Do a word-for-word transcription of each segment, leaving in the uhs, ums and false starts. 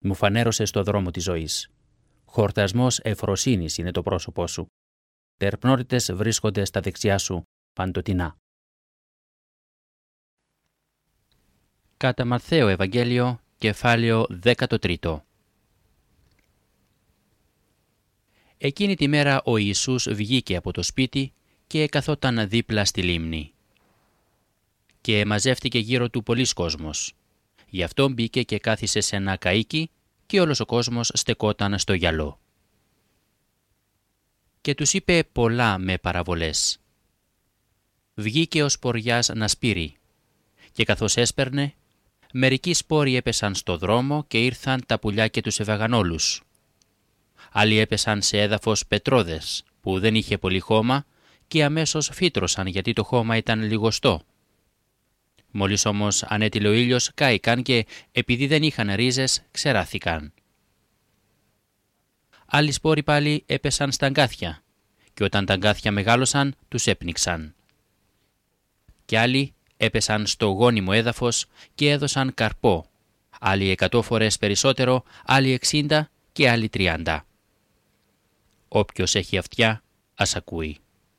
Μου φανέρωσε στο δρόμο της ζωής. Χορτασμός ευφροσύνης είναι το πρόσωπό σου. Τερπνότητες βρίσκονται στα δεξιά σου παντοτινά. Κατά Ματθαίο Ευαγγέλιο, κεφάλαιο δεκατρία. Εκείνη τη μέρα ο Ιησούς βγήκε από το σπίτι και καθόταν δίπλα στη λίμνη. Και μαζεύτηκε γύρω του πολύς κόσμος. Γι' αυτό μπήκε και κάθισε σε ένα καΐκι και όλος ο κόσμος στεκόταν στο γυαλό. Και τους είπε πολλά με παραβολές. Βγήκε ο σποριάς να σπείρει και καθώς έσπερνε, μερικοί σπόροι έπεσαν στο δρόμο και ήρθαν τα πουλιά και τους έβαγαν όλους. Άλλοι έπεσαν σε έδαφος πετρώδες που δεν είχε πολύ χώμα και αμέσως φύτρωσαν γιατί το χώμα ήταν λιγοστό. Μόλις όμως ανέτειλε ο ήλιος κάηκαν και επειδή δεν είχαν ρίζες ξεράθηκαν. Άλλοι σπόροι πάλι έπεσαν στα αγκάθια και όταν τα αγκάθια μεγάλωσαν τους έπνιξαν. Και άλλοι έπεσαν στο γόνιμο έδαφος και έδωσαν καρπό, άλλοι εκατό φορές περισσότερο, άλλοι εξήντα και άλλοι τριάντα. Όποιος έχει αυτιά, ας ακούει.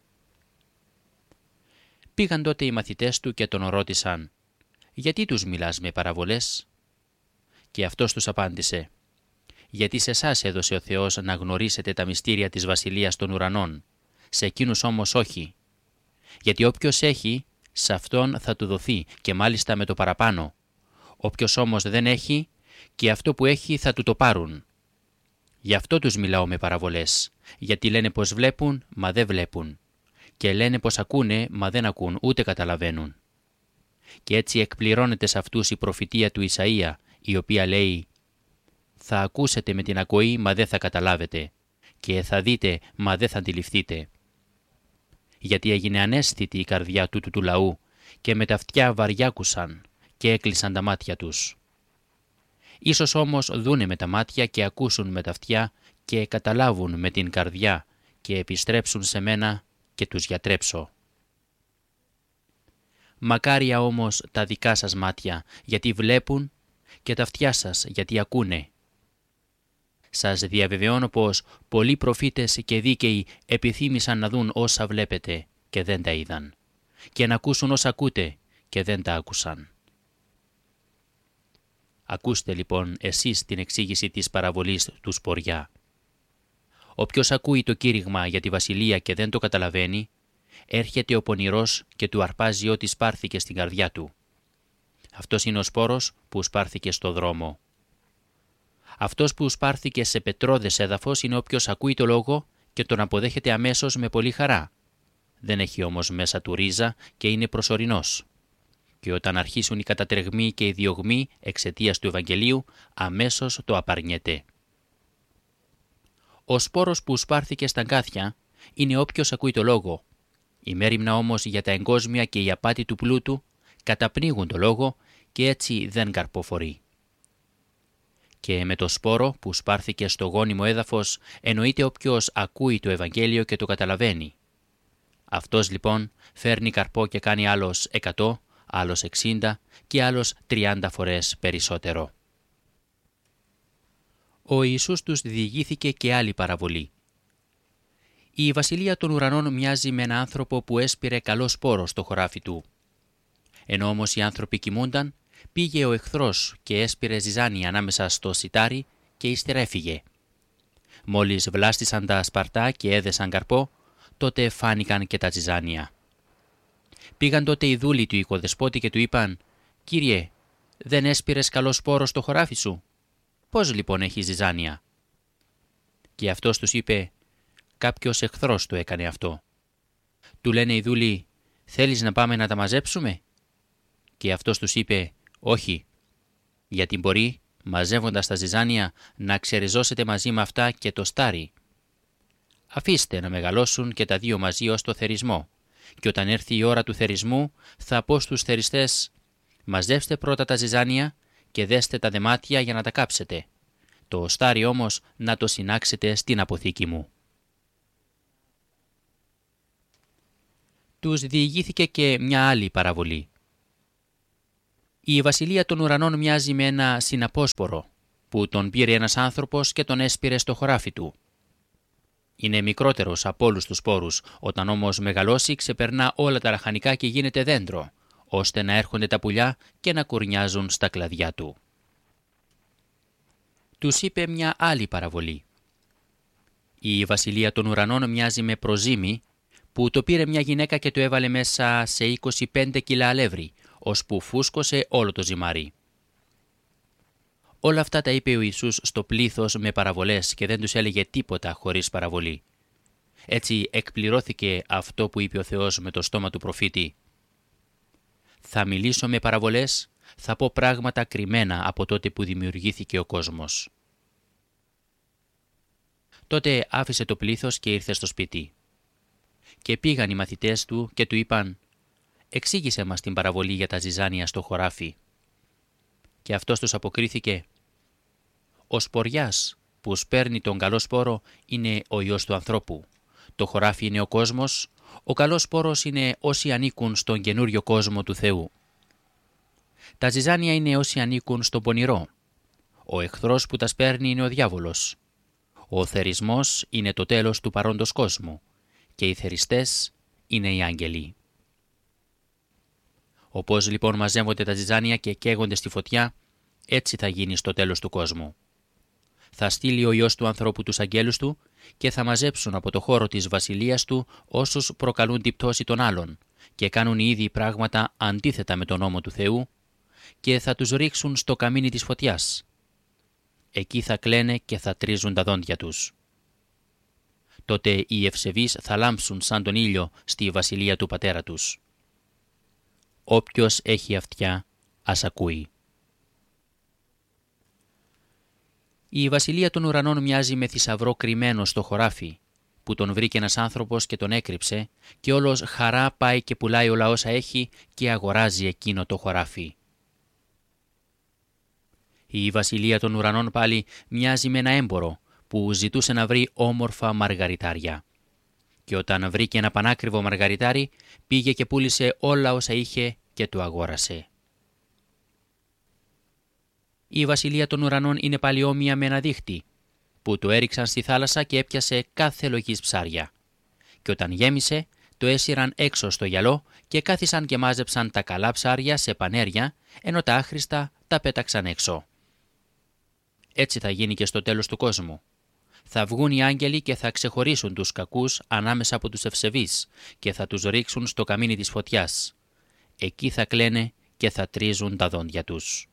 Πήγαν τότε οι μαθητές του και τον ρώτησαν «Γιατί τους μιλάς με παραβολές?» Και αυτός τους απάντησε «Γιατί σε εσάς έδωσε ο Θεός να γνωρίσετε τα μυστήρια της Βασιλείας των Ουρανών, σε εκείνους όμως όχι. Γιατί όποιος έχει, σε αυτόν θα του δοθεί και μάλιστα με το παραπάνω. Όποιος όμως δεν έχει, και αυτό που έχει θα του το πάρουν. Γι' αυτό τους μιλάω με παραβολές, γιατί λένε πως βλέπουν, μα δεν βλέπουν. Και λένε πως ακούνε, μα δεν ακούν, ούτε καταλαβαίνουν. Και έτσι εκπληρώνεται σε αυτούς η προφητεία του Ισαΐα, η οποία λέει «Θα ακούσετε με την ακοή, μα δεν θα καταλάβετε, και θα δείτε, μα δεν θα αντιληφθείτε. Γιατί έγινε αναίσθητη η καρδιά τούτου του λαού και με τα αυτιά βαριάκουσαν και έκλεισαν τα μάτια τους. Ίσως όμως δούνε με τα μάτια και ακούσουν με τα αυτιά και καταλάβουν με την καρδιά και επιστρέψουν σε μένα και τους γιατρέψω. Μακάρια όμως τα δικά σας μάτια γιατί βλέπουν και τα αυτιά σας γιατί ακούνε. Σας διαβεβαιώνω πως πολλοί προφήτες και δίκαιοι επιθύμησαν να δουν όσα βλέπετε και δεν τα είδαν, και να ακούσουν όσα ακούτε και δεν τα άκουσαν. Ακούστε λοιπόν εσείς την εξήγηση της παραβολής του σποριά. Όποιος ακούει το κήρυγμα για τη βασιλεία και δεν το καταλαβαίνει, έρχεται ο πονηρός και του αρπάζει ό,τι σπάρθηκε στην καρδιά του. Αυτός είναι ο σπόρος που σπάρθηκε στο δρόμο. Αυτός που σπάρθηκε σε πετρώδες έδαφος είναι όποιος ακούει το λόγο και τον αποδέχεται αμέσως με πολύ χαρά. Δεν έχει όμως μέσα του ρίζα και είναι προσωρινός. Και όταν αρχίσουν οι κατατρεγμοί και οι διωγμοί εξαιτίας του Ευαγγελίου, αμέσως το απαρνιέται. Ο σπόρος που σπάρθηκε στα αγκάθια είναι όποιος ακούει το λόγο. Η μέριμνα όμως για τα εγκόσμια και η απάτη του πλούτου καταπνίγουν το λόγο και έτσι δεν καρποφορεί. Και με το σπόρο που σπάρθηκε στο γόνιμο έδαφος εννοείται όποιος ακούει το Ευαγγέλιο και το καταλαβαίνει. Αυτός λοιπόν φέρνει καρπό και κάνει άλλος εκατό, άλλος εξήντα και άλλος τριάντα φορές περισσότερο. Ο Ιησούς τους διηγήθηκε και άλλη παραβολή. Η βασιλεία των ουρανών μοιάζει με ένα άνθρωπο που έσπηρε καλό σπόρο στο χωράφι του. Ενώ όμως οι άνθρωποι κοιμούνταν, πήγε ο εχθρός και έσπηρε ζυζάνια ανάμεσα στο σιτάρι και ύστερα έφυγε. Μόλις βλάστησαν τα σπαρτά και έδεσαν καρπό, τότε φάνηκαν και τα ζυζάνια. Πήγαν τότε οι δούλοι του οικοδεσπότη και του είπαν «Κύριε, δεν έσπηρες καλό σπόρο στο χωράφι σου? Πώς λοιπόν έχει ζυζάνια?» Και αυτός τους είπε «Κάποιος εχθρός το έκανε αυτό». Του λένε οι δούλοι «Θέλεις να πάμε να τα μαζέψουμε?» Και αυτός τους είπε «Όχι, γιατί μπορεί, μαζεύοντας τα ζυζάνια, να ξεριζώσετε μαζί με αυτά και το στάρι. Αφήστε να μεγαλώσουν και τα δύο μαζί ως το θερισμό, και όταν έρθει η ώρα του θερισμού θα πω στους θεριστές «Μαζεύστε πρώτα τα ζυζάνια και δέστε τα δεμάτια για να τα κάψετε. Το στάρι όμως να το συνάξετε στην αποθήκη μου». Τους διηγήθηκε και μια άλλη παραβολή. Η βασιλεία των ουρανών μοιάζει με ένα συναπόσπορο που τον πήρε ένας άνθρωπος και τον έσπηρε στο χωράφι του. Είναι μικρότερος από όλους τους σπόρους, όταν όμως μεγαλώσει ξεπερνά όλα τα λαχανικά και γίνεται δέντρο, ώστε να έρχονται τα πουλιά και να κουρνιάζουν στα κλαδιά του. Τους είπε μια άλλη παραβολή. Η βασιλεία των ουρανών μοιάζει με προζύμι που το πήρε μια γυναίκα και το έβαλε μέσα σε είκοσι πέντε κιλά αλεύρι, ώσπου φούσκωσε όλο το ζυμάρι. Όλα αυτά τα είπε ο Ιησούς στο πλήθος με παραβολές και δεν τους έλεγε τίποτα χωρίς παραβολή. Έτσι εκπληρώθηκε αυτό που είπε ο Θεός με το στόμα του προφήτη. «Θα μιλήσω με παραβολές, θα πω πράγματα κρυμμένα από τότε που δημιουργήθηκε ο κόσμος». Τότε άφησε το πλήθος και ήρθε στο σπίτι. Και πήγαν οι μαθητές του και του είπαν «Εξήγησε μας την παραβολή για τα ζυζάνια στο χωράφι». Και αυτός τους αποκρίθηκε «Ο σποριάς που σπέρνει τον καλό σπόρο είναι ο Υιός του ανθρώπου. Το χωράφι είναι ο κόσμος, ο καλός σπόρος είναι όσοι ανήκουν στον καινούριο κόσμο του Θεού. Τα ζυζάνια είναι όσοι ανήκουν στον πονηρό. Ο εχθρός που τα σπέρνει είναι ο διάβολος. Ο θερισμός είναι το τέλος του παρόντος κόσμου και οι θεριστές είναι οι άγγελοι. Όπως λοιπόν μαζεύονται τα ζυζάνια και καίγονται στη φωτιά, έτσι θα γίνει στο τέλος του κόσμου. Θα στείλει ο Υιός του ανθρώπου τους αγγέλους του και θα μαζέψουν από το χώρο της βασιλείας του όσους προκαλούν την πτώση των άλλων και κάνουν ήδη πράγματα αντίθετα με τον νόμο του Θεού και θα τους ρίξουν στο καμίνι της φωτιάς. Εκεί θα κλαίνε και θα τρίζουν τα δόντια τους. Τότε οι ευσεβείς θα λάμψουν σαν τον ήλιο στη βασιλεία του πατέρα τους. Όποιος έχει αυτιά, ας ακούει. Η βασιλεία των ουρανών μοιάζει με θησαυρό κρυμμένο στο χωράφι, που τον βρήκε ένας άνθρωπος και τον έκρυψε και όλος χαρά πάει και πουλάει όλα όσα έχει και αγοράζει εκείνο το χωράφι. Η βασιλεία των ουρανών πάλι μοιάζει με ένα έμπορο που ζητούσε να βρει όμορφα μαργαριτάρια. Και όταν βρήκε ένα πανάκριβο μαργαριτάρι, πήγε και πούλησε όλα όσα είχε και το αγόρασε. Η βασιλεία των ουρανών είναι πάλι όμοια με ένα δίχτυ, που το έριξαν στη θάλασσα και έπιασε κάθε λογής ψάρια. Και όταν γέμισε, το έσυραν έξω στο γυαλό και κάθισαν και μάζεψαν τα καλά ψάρια σε πανέρια, ενώ τα άχρηστα τα πέταξαν έξω. Έτσι θα γίνει και στο τέλος του κόσμου. Θα βγουν οι άγγελοι και θα ξεχωρίσουν τους κακούς ανάμεσα από τους ευσεβείς και θα τους ρίξουν στο καμίνι της φωτιάς. Εκεί θα κλαίνε και θα τρίζουν τα δόντια τους.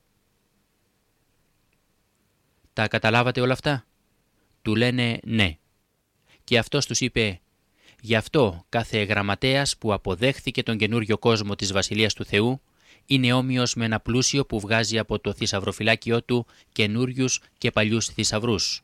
Τα καταλάβατε όλα αυτά? Του λένε ναι. Και αυτός τους είπε «Γι' αυτό κάθε γραμματέας που αποδέχθηκε τον καινούριο κόσμο της Βασιλείας του Θεού είναι όμοιος με ένα πλούσιο που βγάζει από το θησαυροφυλάκιό του καινούριους και παλιούς θησαυρούς».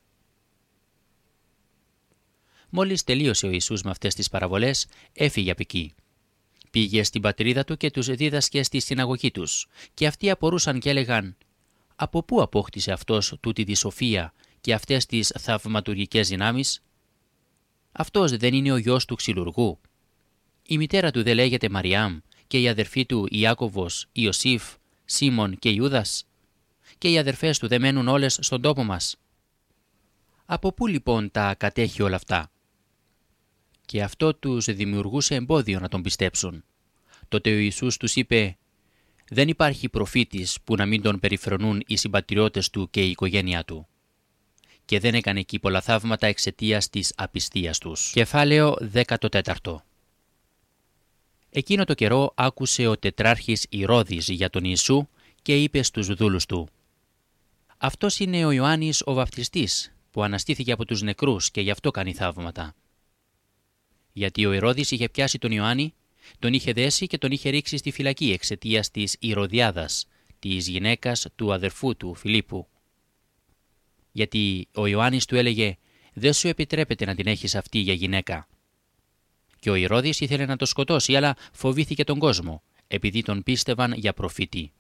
Μόλις τελείωσε ο Ιησούς με αυτές τις παραβολές, έφυγε από εκεί. Πήγε στην πατρίδα του και τους δίδασκε στη συναγωγή τους, και αυτοί απορούσαν και έλεγαν «Από πού απόκτησε αυτός τούτη τη σοφία και αυτές τις θαυματουργικές δυνάμεις? Αυτός δεν είναι ο γιος του ξυλουργού? Η μητέρα του δεν λέγεται Μαριάμ και οι αδερφοί του Ιάκωβος, Ιωσήφ, Σίμων και Ιούδας? Και οι αδερφές του δεν μένουν όλες στον τόπο μας? Από πού λοιπόν τα κατέχει όλα αυτά?» Και αυτό τους δημιουργούσε εμπόδιο να τον πιστέψουν. Τότε ο Ιησούς τους είπε «Δεν υπάρχει προφήτης που να μην τον περιφρονούν οι συμπατριώτες του και η οικογένειά του». Και δεν έκανε εκεί πολλά θαύματα εξαιτίας της απιστίας τους. Κεφάλαιο δεκατέσσερα. Εκείνο το καιρό άκουσε ο τετράρχης Ηρώδης για τον Ιησού και είπε στους δούλους του «Αυτός είναι ο Ιωάννης ο βαπτιστής που αναστήθηκε από τους νεκρούς και γι' αυτό κάνει θαύματα». Γιατί ο Ηρώδης είχε πιάσει τον Ιωάννη, τον είχε δέσει και τον είχε ρίξει στη φυλακή εξαιτίας της Ηρωδιάδας, της γυναίκας του αδερφού του Φιλίππου. Γιατί ο Ιωάννης του έλεγε «Δεν σου επιτρέπεται να την έχεις αυτή για γυναίκα». Και ο Ηρώδης ήθελε να το σκοτώσει, αλλά φοβήθηκε τον κόσμο, επειδή τον πίστευαν για προφήτη.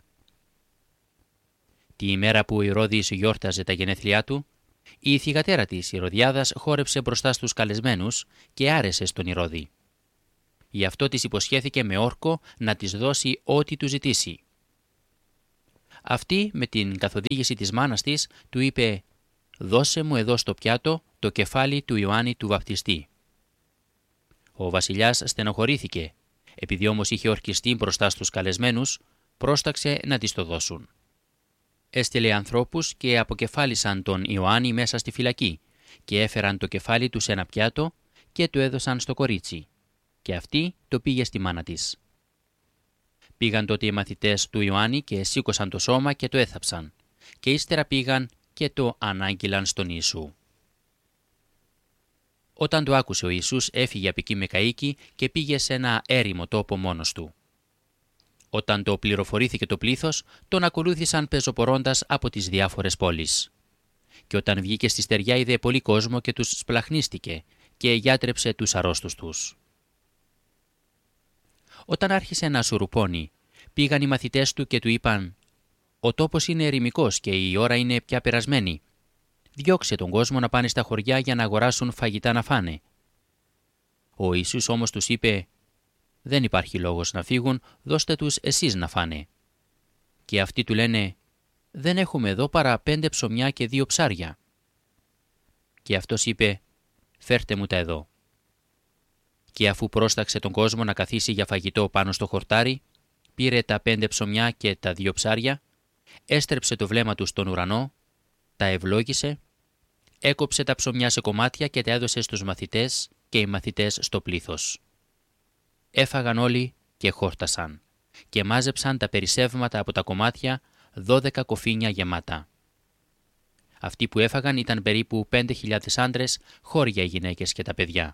Τη ημέρα που ο Ηρώδης γιόρταζε τα γενέθλιά του, η θυγατέρα της Ηρωδιάδας χόρεψε μπροστά στους καλεσμένους και άρεσε στον Ηρώδη. Γι' αυτό της υποσχέθηκε με όρκο να της δώσει ό,τι του ζητήσει. Αυτή με την καθοδήγηση της μάνας της του είπε «Δώσε μου εδώ στο πιάτο το κεφάλι του Ιωάννη του Βαπτιστή». Ο βασιλιάς στενοχωρήθηκε, επειδή όμως είχε ορκιστεί μπροστά στους καλεσμένους, πρόσταξε να της το δώσουν. Έστειλε ανθρώπους και αποκεφάλισαν τον Ιωάννη μέσα στη φυλακή και έφεραν το κεφάλι του σε ένα πιάτο και το έδωσαν στο κορίτσι και αυτή το πήγε στη μάνα της. Πήγαν τότε οι μαθητές του Ιωάννη και σήκωσαν το σώμα και το έθαψαν και ύστερα πήγαν και το ανάγγειλαν στον Ιησού. Όταν το άκουσε ο Ιησούς έφυγε από εκεί με καΐκι και πήγε σε ένα έρημο τόπο μόνος του. Όταν το πληροφορήθηκε το πλήθος, τον ακολούθησαν πεζοπορώντας από τις διάφορες πόλεις. Και όταν βγήκε στη στεριά είδε πολύ κόσμο και τους σπλαχνίστηκε και γιάτρεψε τους αρρώστους τους. Όταν άρχισε να σουρουπώνει, πήγαν οι μαθητές του και του είπαν «Ο τόπος είναι ερημικός και η ώρα είναι πια περασμένη. Διώξε τον κόσμο να πάνε στα χωριά για να αγοράσουν φαγητά να φάνε». Ο Ιησούς όμως τους είπε «Δεν υπάρχει λόγος να φύγουν, δώστε τους εσείς να φάνε». Και αυτοί του λένε «Δεν έχουμε εδώ παρά πέντε ψωμιά και δύο ψάρια». Και αυτός είπε «Φέρτε μου τα εδώ». Και αφού πρόσταξε τον κόσμο να καθίσει για φαγητό πάνω στο χορτάρι, πήρε τα πέντε ψωμιά και τα δύο ψάρια, έστρεψε το βλέμμα του στον ουρανό, τα ευλόγησε, έκοψε τα ψωμιά σε κομμάτια και τα έδωσε στους μαθητές και οι μαθητές στο πλήθος. Έφαγαν όλοι και χόρτασαν και μάζεψαν τα περισσεύματα από τα κομμάτια, δώδεκα κοφίνια γεμάτα. Αυτοί που έφαγαν ήταν περίπου πέντε χιλιάδες άντρες, χώρια οι γυναίκες και τα παιδιά.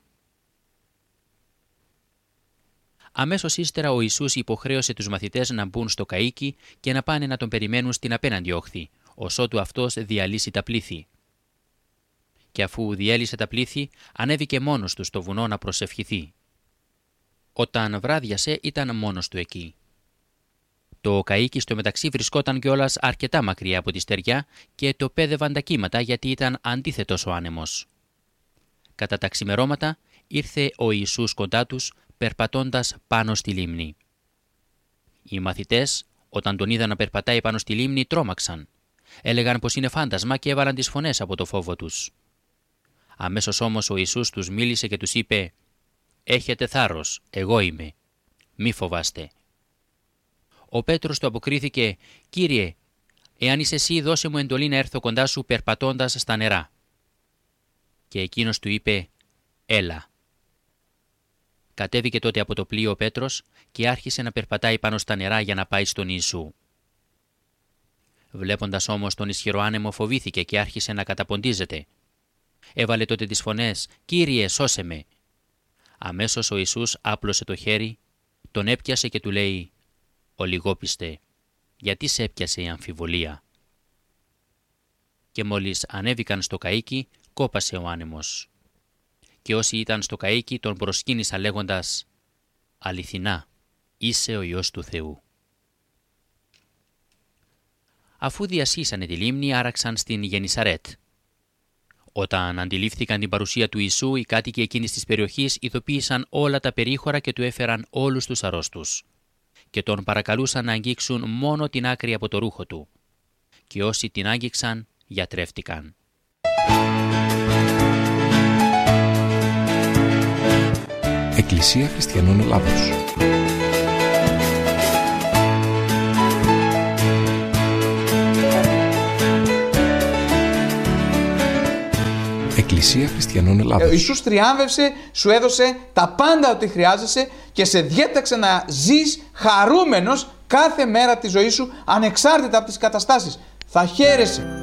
Αμέσως ύστερα ο Ιησούς υποχρέωσε τους μαθητές να μπουν στο καΐκι και να πάνε να τον περιμένουν στην απέναντι όχθη, ως ότου αυτός διαλύσει τα πλήθη. Και αφού διέλυσε τα πλήθη, ανέβηκε μόνος του στο βουνό να προσευχηθεί. Όταν βράδιασε ήταν μόνος του εκεί. Το καΐκι στο μεταξύ βρισκόταν κιόλας αρκετά μακριά από τη στεριά και το πέδευαν τα κύματα γιατί ήταν αντίθετος ο άνεμος. Κατά τα ξημερώματα ήρθε ο Ιησούς κοντά τους, περπατώντας πάνω στη λίμνη. Οι μαθητές, όταν τον είδαν να περπατάει πάνω στη λίμνη, τρόμαξαν. Έλεγαν πως είναι φάντασμα και έβαλαν τις φωνές από το φόβο τους. Αμέσως όμως ο Ιησούς τους μίλησε και τους είπε «Έχετε θάρρος, εγώ είμαι. Μη φοβάστε». Ο Πέτρος του αποκρίθηκε «Κύριε, εάν είσαι εσύ, δώσε μου εντολή να έρθω κοντά σου περπατώντας στα νερά». Και εκείνος του είπε «Έλα». Κατέβηκε τότε από το πλοίο ο Πέτρος και άρχισε να περπατάει πάνω στα νερά για να πάει στον Ιησού. Βλέποντας όμως τον ισχυρό άνεμο φοβήθηκε και άρχισε να καταποντίζεται. Έβαλε τότε τις φωνές «Κύριε, σώσε με». Αμέσως ο Ιησούς άπλωσε το χέρι, τον έπιασε και του λέει «Ο λιγόπιστε, γιατί σε έπιασε η αμφιβολία». Και μόλις ανέβηκαν στο καΐκι, κόπασε ο άνεμος. Και όσοι ήταν στο καΐκι τον προσκύνησαν λέγοντας «Αληθινά, είσαι ο Υιός του Θεού». Αφού διασχίσανε τη λίμνη, άραξαν στην Γενισαρέτ. Όταν αντιλήφθηκαν την παρουσία του Ιησού, οι κάτοικοι εκείνης της περιοχής ειδοποίησαν όλα τα περίχωρα και του έφεραν όλους τους αρρώστους. Και τον παρακαλούσαν να αγγίξουν μόνο την άκρη από το ρούχο του. Και όσοι την άγγιξαν, γιατρεύτηκαν. Εκκλησία Χριστιανών Ελλάδος. Εκκλησία Χριστιανών Ελλάδος. Ο Ιησούς τριάμβευσε, σου έδωσε τα πάντα ό,τι χρειάζεσαι και σε διέταξε να ζεις χαρούμενος κάθε μέρα της ζωής σου, ανεξάρτητα από τις καταστάσεις. Θα χαίρεσαι.